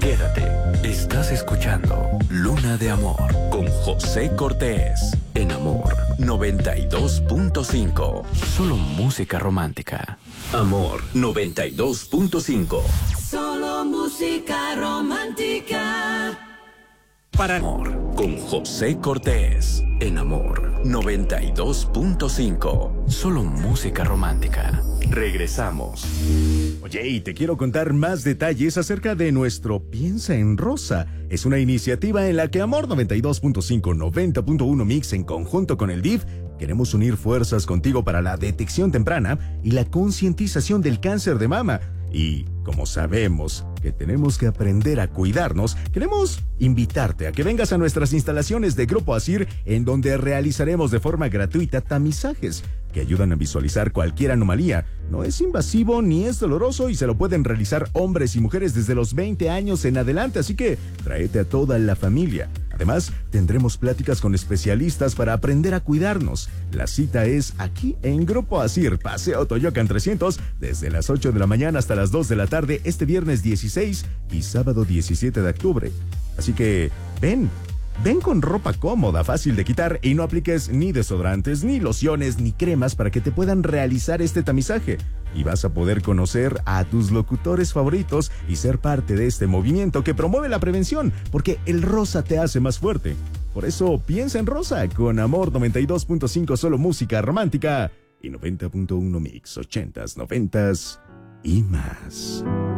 Quédate, estás escuchando Luna de Amor con José Cortés en Amor 92.5. Solo música romántica. Amor 92.5. Solo música romántica. Para Amor con José Cortés en Amor 92.5. Solo música romántica. Regresamos. Oye, y te quiero contar más detalles acerca de nuestro Piensa en Rosa. Es una iniciativa en la que Amor 92.5, 90.1 Mix en conjunto con el DIF queremos unir fuerzas contigo para la detección temprana y la concientización del cáncer de mama. Y como sabemos que tenemos que aprender a cuidarnos, queremos invitarte a que vengas a nuestras instalaciones de Grupo Asir, en donde realizaremos de forma gratuita tamizajes que ayudan a visualizar cualquier anomalía. No es invasivo ni es doloroso y se lo pueden realizar hombres y mujeres desde los 20 años en adelante, así que tráete a toda la familia. Además, tendremos pláticas con especialistas para aprender a cuidarnos. La cita es aquí en Grupo Asir, Paseo Toyocan 300, desde las 8 de la mañana hasta las 2 de la tarde, este viernes 16 y sábado 17 de octubre. Así que, ven con ropa cómoda, fácil de quitar y no apliques ni desodorantes, ni lociones, ni cremas para que te puedan realizar este tamizaje. Y vas a poder conocer a tus locutores favoritos y ser parte de este movimiento que promueve la prevención, porque el rosa te hace más fuerte. Por eso piensa en rosa con Amor 92.5, solo música romántica, y 90.1 Mix, 80s, 90s y más.